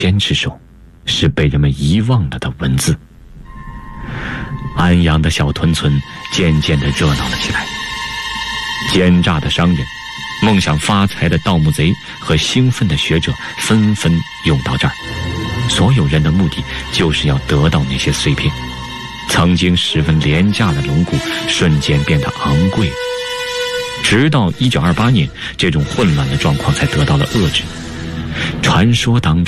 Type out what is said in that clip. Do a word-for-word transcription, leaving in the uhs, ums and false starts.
编之手，是被人们遗忘了的文字。安阳的小屯村渐渐地热闹了起来，奸诈的商人、梦想发财的盗墓贼和兴奋的学者纷纷涌到这儿，所有人的目的就是要得到那些碎片。曾经十分廉价的龙骨瞬间变得昂贵，直到一九二八年，这种混乱的状况才得到了遏制。传说当中